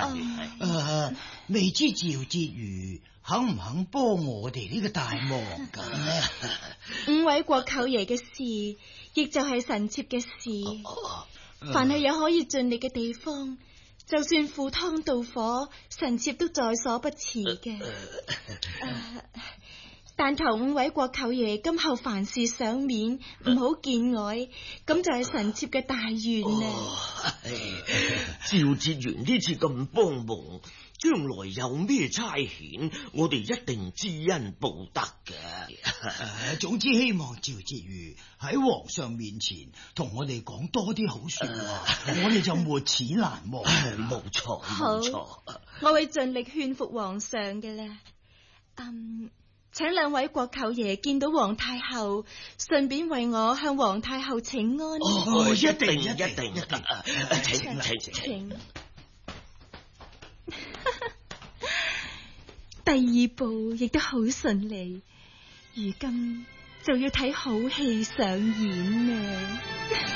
未知趙婕妤肯唔肯幫我哋呢個大忙咁呢？ 五位國舅爺嘅事，亦就係臣妾嘅事。凡係有可以盡力嘅地方，就算赴湯蹈火，臣妾都在所不辭嘅。但求五位國舅爺今後凡事賞面，唔好見外，咁就係臣妾嘅大願啦。 趙婕妤呢次咁幫忙，將來有咩差遣，我哋一定知恩報德嘅。 總之希望趙婕妤喺皇上面前同我哋講多啲好說話，我哋就沒齒難忘。 冇錯，冇錯， 我會盡力勸服皇上嘅啦。請兩位國舅爺見到皇太后，順便為我向皇太后請安。 一定，請。 第二步亦都好順利，如今就要睇好戲上演啦。